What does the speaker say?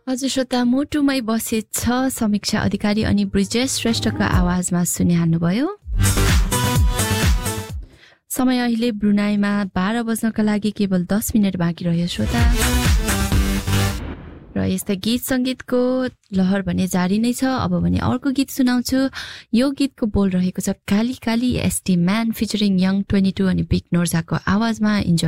हजुर श्रोता, मुटुमै बसेछ समीक्षा अधिकारी अनि ब्रिजेश श्रेष्ठको आवाजमा सुनिहाल्नुभयो। समय अहिले ब्रुनाईमा 12 बज्नका लागि केवल 10 मिनट बाँकी रह्यो श्रोता। र यस्तै गीत संगीतको लहर भने जारी नै छ। अब भने अर्को गीत सुनाउँछु। यो गीतको बोल रहेको छ Kali Kali ST man featuring young 22 अनि बिग नोर्जाको आवाजमा। इन्जोय